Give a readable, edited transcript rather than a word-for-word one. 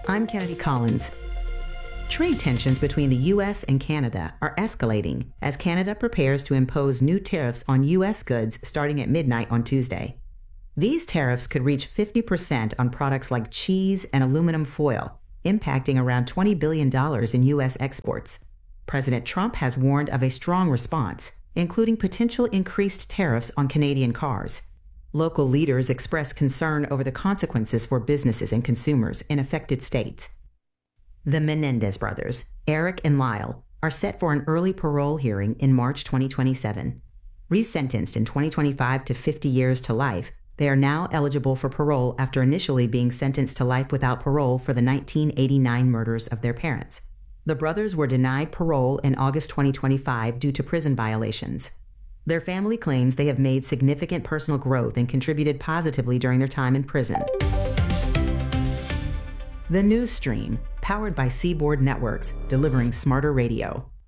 I'm Kennedy Collins. Trade tensions between the U.S. and Canada are escalating as Canada prepares to impose new tariffs on U.S. goods starting at midnight on Tuesday. These tariffs could reach 50% on products like cheese and aluminum foil, impacting around $20 billion in U.S. exports. President Trump has warned of a strong response, including potential increased tariffs on Canadian cars. Local leaders express concern over the consequences for businesses and consumers in affected states. The Menendez brothers, Eric and Lyle, are set for an early parole hearing in March 2027. Resentenced in 2025 to 50 years to life, they are now eligible for parole after initially being sentenced to life without parole for the 1989 murders of their parents. The brothers were denied parole in August 2025 due to prison violations. Their family claims they have made significant personal growth and contributed positively during their time in prison. The News Stream, powered by Seaboard Networks, delivering smarter radio.